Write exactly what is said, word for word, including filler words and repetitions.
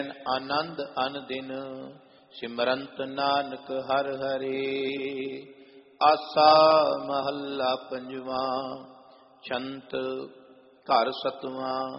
ਆਨੰਦ ਅਨ ਦਿਨ ਸਿਮਰੰਤ ਨਾਨਕ ਹਰ ਹਰੇ। ਆਸਾ ਮਹੱਲਾ ਪੰਜਵਾਂ। ਛੰਤ ਘਰ ਸਤਵਾਂ।